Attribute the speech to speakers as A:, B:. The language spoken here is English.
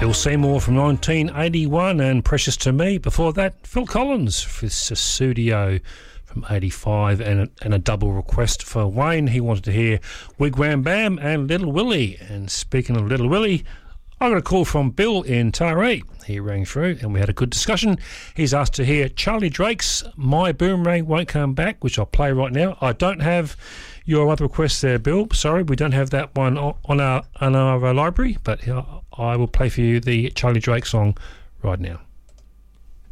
A: Phil Seymour from 1981 and Precious to Me. Before that, Phil Collins with Sussudio from 85 and a double request for Wayne. He wanted to hear Wigwam Bam and Little Willie. And speaking of Little Willie, I got a call from Bill in Taree. He rang through and we had a good discussion. He's asked to hear Charlie Drake's My Boomerang Won't Come Back, which I'll play right now. I don't have your other request there, Bill. Sorry, we don't have that one on our library, but I will play for you the Charlie Drake song right now.